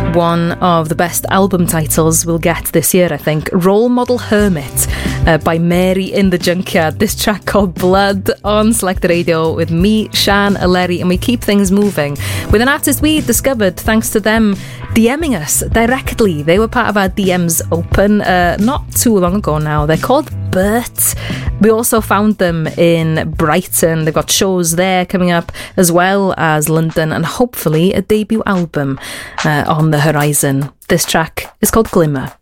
one of the best album titles we'll get this year, I think. Role Model Hermit by Mary in the Junkyard. This track called Blood on Selected Radio with me, Sian Aleri, and we keep things moving with an artist we discovered thanks to them DMing us directly. They were part of our DMs Open not too long ago now. They're called Bert. We also found them in Brighton. They've got shows there coming up as well as London, and hopefully a debut album on the horizon. This track is called Glimmer.